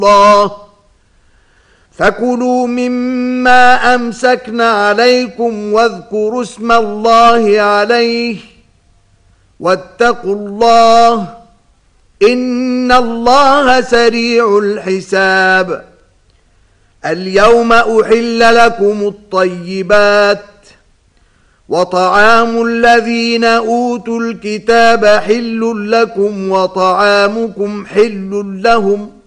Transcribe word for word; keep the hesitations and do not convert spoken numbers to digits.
الله فكلوا مما أمسكن عليكم واذكروا اسم الله عليه واتقوا الله إن الله سريع الحساب. اليوم أحل لكم الطيبات وطعام الذين أوتوا الكتاب حل لكم وطعامكم حل لهم